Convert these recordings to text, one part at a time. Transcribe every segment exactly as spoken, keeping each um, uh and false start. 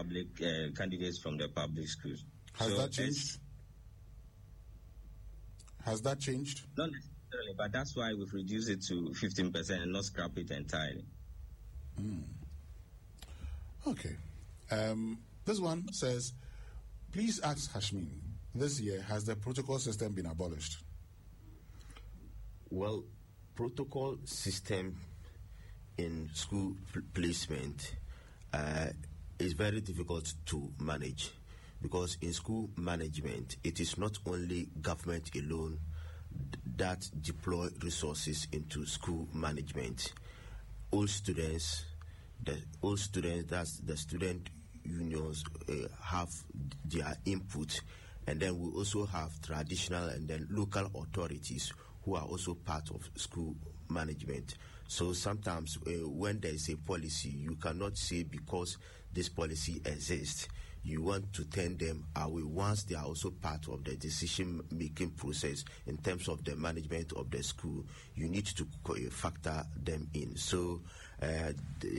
public uh, candidates from the public schools. Has so that changed? Has that changed? Not necessarily, but that's why we've reduced it to fifteen percent and not scrap it entirely. Mm. Okay. Um, this one says, please ask Hashmin, this year, has the protocol system been abolished? Well, protocol system in school pl- placement uh, is very difficult to manage, because in school management, it is not only government alone that deploy resources into school management. All students, the all students, that's the student unions, uh, have their input, and then we also have traditional and then local authorities who are also part of school management. So sometimes uh, when there is a policy, you cannot say because this policy exists, you want to turn them away once they are also part of the decision-making process in terms of the management of the school. You need to factor them in. So uh,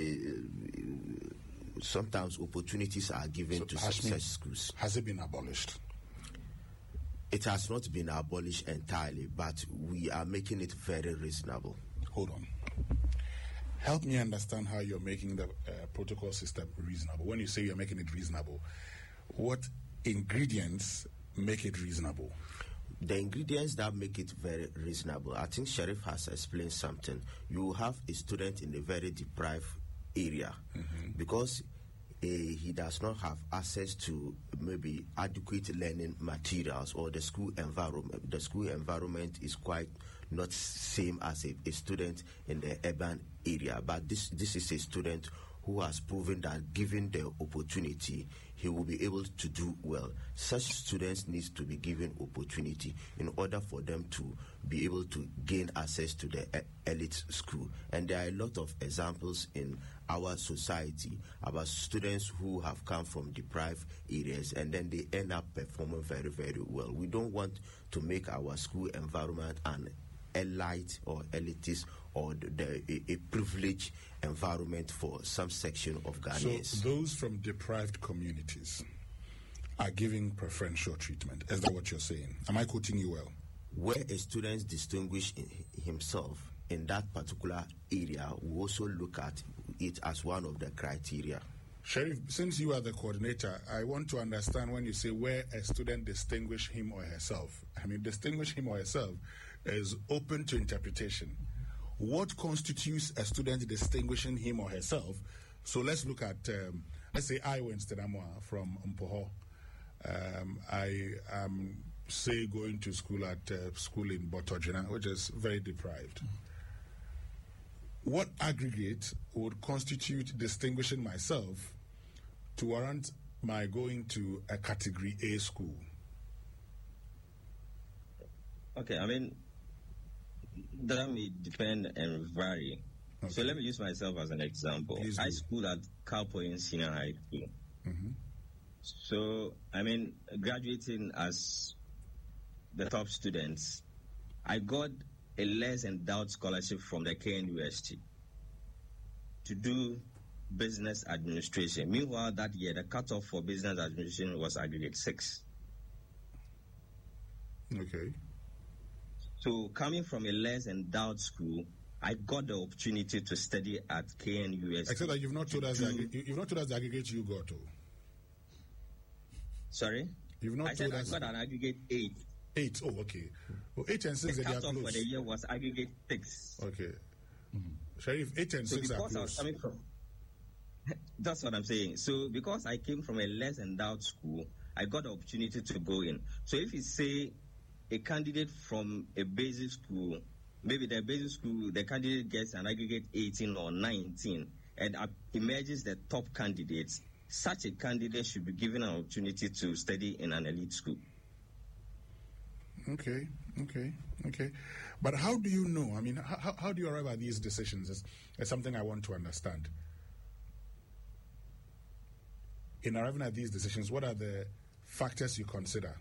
the, sometimes opportunities are given so to such schools. Has it been abolished? It has not been abolished entirely, but we are making it very reasonable. Hold on. Help me understand how you're making the uh, protocol system reasonable. When you say you're making it reasonable, what ingredients make it reasonable? The ingredients that make it very reasonable, I think Sheriff has explained something. You have a student in a very deprived area, mm-hmm. because Uh, he does not have access to maybe adequate learning materials, or the school environment. The school environment is quite not same as a, a student in the urban area. But this this is a student who has proven that given the opportunity, he will be able to do well. Such students need to be given opportunity in order for them to be able to gain access to the elite school. And there are a lot of examples in our society about students who have come from deprived areas and then they end up performing very, very well. We don't want to make our school environment an elite or elitist or the, the, a, a privileged environment for some section of Ghanaians. So those from deprived communities are giving preferential treatment. Is that what you're saying? Am I quoting you well? Where a student distinguishes himself in that particular area, we also look at it as one of the criteria. Sheriff, since you are the coordinator, I want to understand when you say where a student distinguish him or herself. I mean, distinguish him or herself is open to interpretation. What constitutes a student distinguishing him or herself? So let's look at, um, let's say I, Winston Amwa from Mpoho. Um, I am, say, going to school at uh, school in Botojina, which is very deprived. Mm-hmm. What aggregate would constitute distinguishing myself to warrant my going to a category A school? Okay, I mean, that may depend and vary. Okay. So let me use myself as an example. Please I do. schooled at Kalpoyin Senior High School. Mm-hmm. So, I mean, graduating as the top students, I got a less endowed scholarship from the K N U S T to do business administration. Meanwhile, that year, the cutoff for business administration was aggregate six. Okay. So, coming from a less endowed school, I got the opportunity to study at K N U S T. Except that you've not told us, the, you've not told us the aggregate you got to. Sorry? You've not I told said us. I got an aggregate eight. Eight. Oh, okay. Well, eight and six the they are cutoff close. for the year was aggregate six. Okay. Mm-hmm. Sheriff, eight and so six are because close. I was coming from, that's what I'm saying. So because I came from a less endowed school, I got the opportunity to go in. So if you say a candidate from a basic school, maybe the basic school, the candidate gets an aggregate eighteen or nineteen, and emerges the top candidates, such a candidate should be given an opportunity to study in an elite school. Okay, okay, okay. But how do you know? I mean, how, how do you arrive at these decisions? It's, it's something I want to understand. In arriving at these decisions, what are the factors you consider?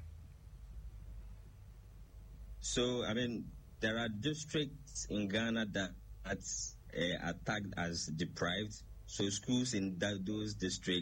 So, I mean, there are districts in Ghana that are uh, tagged as deprived. So schools in that, those districts